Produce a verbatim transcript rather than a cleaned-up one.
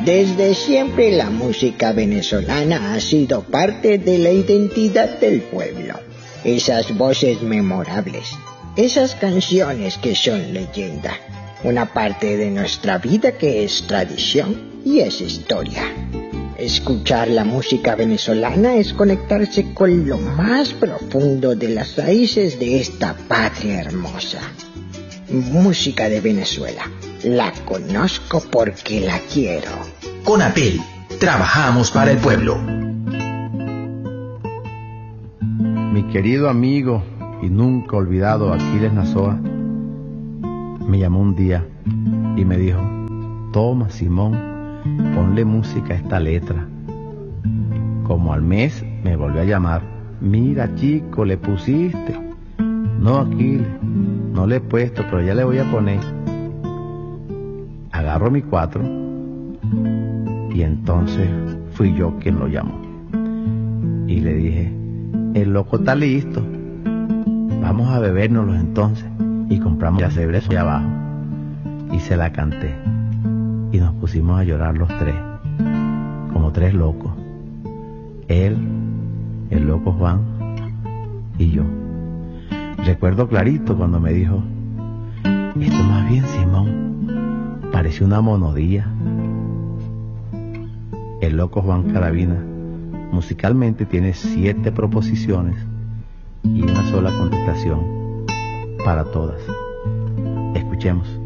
Desde siempre la música venezolana ha sido parte de la identidad del pueblo. Esas voces memorables, esas canciones que son leyenda, una parte de nuestra vida que es tradición y es historia. Escuchar la música venezolana es conectarse con lo más profundo de las raíces de esta patria hermosa. Música de Venezuela. La conozco porque la quiero. Conapel, trabajamos para el pueblo. Mi querido amigo y nunca olvidado Aquiles Nazoa me llamó un día y me dijo: toma, Simón, ponle música a esta letra. Como al mes me volvió a llamar: mira, chico, le pusiste. No, Aquiles, no le he puesto, pero ya le voy a poner. Agarro mi cuatro y entonces fui yo quien lo llamó y le dije: el loco está listo, vamos a bebérnoslo entonces. Y compramos ya cerveza allá abajo y se la canté y nos pusimos a llorar los tres como tres locos, él, el loco Juan y yo. Recuerdo clarito cuando me dijo: esto más bien, Simón, parece una monodía. El loco Juan Carabina musicalmente tiene siete proposiciones y una sola contestación para todas. Escuchemos.